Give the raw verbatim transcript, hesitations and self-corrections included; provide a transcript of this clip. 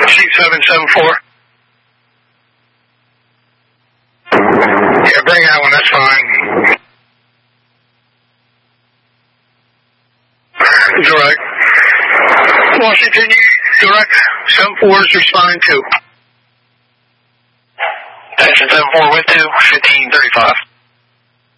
Chief seven seven four. Yeah, bring that one, that's fine. Direct. Washington, direct. seven four is responding to. Action seven four with two, fifteen thirty-five.